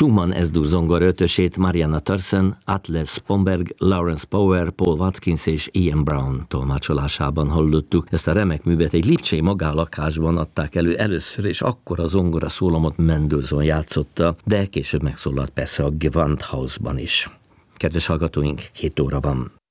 Schumann S-dur zongora ötösét Mariana Törsen, Atlas Spomberg, Lawrence Power, Paul Watkins és Ian Brown tolmácsolásában hallottuk. Ezt a remek művet egy lipcsei magánlakásban adták elő először, és akkor a zongora szólomot Mendelssohn játszotta, de később megszólalt persze a Gewandhausban is. Kedves hallgatóink, 2 óra van.